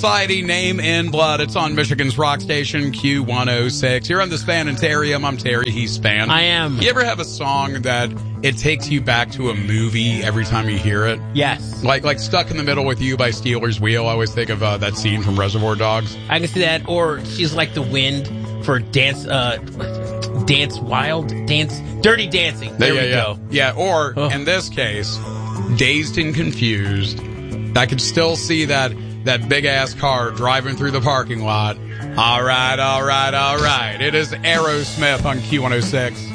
Society, Name in Blood. It's on Michigan's rock station, Q106. You're on the Spanitarium. I'm Terry. He's Span. I am. You ever have a song that it takes you back to a movie every time you hear it? Yes. Like Stuck in the Middle with You by Steelers Wheel. I always think of that scene from Reservoir Dogs. I can see that. Or She's Like the Wind for Dirty Dancing. There we go. Yeah, or in this case, Dazed and Confused. I could still see that big ass car driving through the parking lot. All right. It is Aerosmith on Q106.